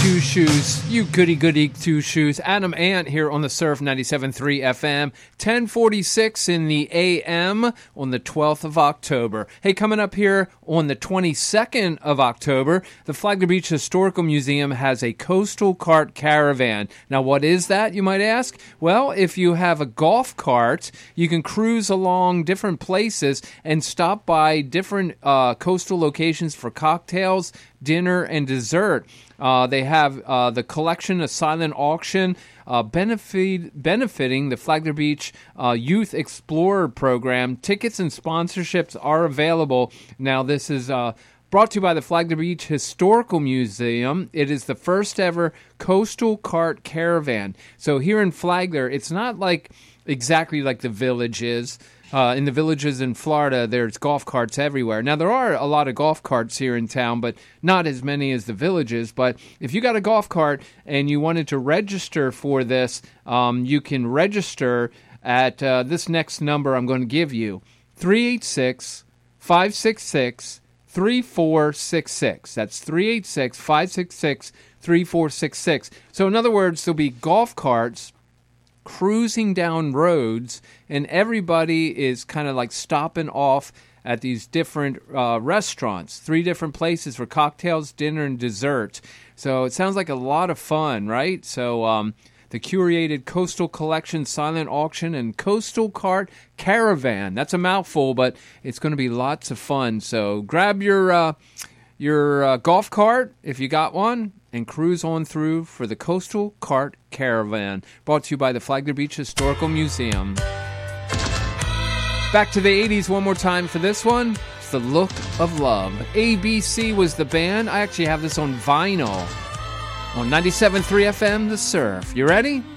Two Shoes, you goody two shoes. Adam Ant here on the Surf 97.3 FM, 10:46 in the AM on the 12th of October. Hey, coming up here on the 22nd of October, the Flagler Beach Historical Museum has a coastal cart caravan. Now, what is that, you might ask? Well, if you have a golf cart, you can cruise along different places and stop by different coastal locations for cocktails, dinner, and dessert. They have the collection, a silent auction, benefiting the Flagler Beach Youth Explorer Program. Tickets and sponsorships are available. Now, this is brought to you by the Flagler Beach Historical Museum. It is the first ever coastal cart caravan. So here in Flagler, it's not like exactly like the Village is. In the villages in Florida, there's golf carts everywhere. Now, there are a lot of golf carts here in town, but not as many as the villages. But if you got a golf cart and you wanted to register for this, you can register at this next number I'm going to give you, 386-566-3466. That's 386-566-3466. So in other words, there'll be golf carts cruising down roads, and everybody is kind of like stopping off at these different restaurants, 3 different places for cocktails, dinner, and dessert. So it sounds like a lot of fun, right? So the curated Coastal Collection silent auction and coastal cart caravan. That's a mouthful, but it's going to be lots of fun. So grab your golf cart, if you got one, and cruise on through for the Coastal Cart Caravan, brought to you by the Flagler Beach Historical Museum. Back to the 80s one more time for this one. It's The Look of Love. ABC was the band. I actually have this on vinyl on 97.3 FM, The Surf. You ready?